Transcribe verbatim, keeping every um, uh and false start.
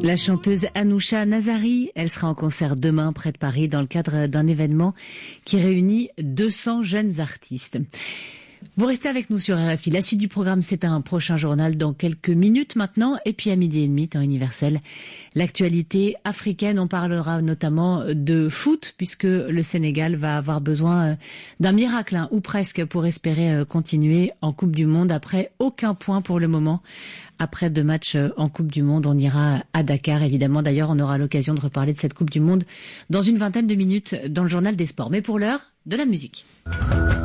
La chanteuse Anoucha Nazari, elle sera en concert demain près de Paris dans le cadre d'un événement qui réunit deux cents jeunes artistes. Vous restez avec nous sur R F I. La suite du programme, c'est un prochain journal dans quelques minutes maintenant. Et puis à midi et demi, temps universel, l'actualité africaine. On parlera notamment de foot, puisque le Sénégal va avoir besoin d'un miracle, hein, ou presque, pour espérer continuer en Coupe du Monde après aucun point pour le moment. Après deux matchs en Coupe du Monde, on ira à Dakar, évidemment. D'ailleurs, on aura l'occasion de reparler de cette Coupe du Monde dans une vingtaine de minutes dans le journal des sports. Mais pour l'heure, de la musique.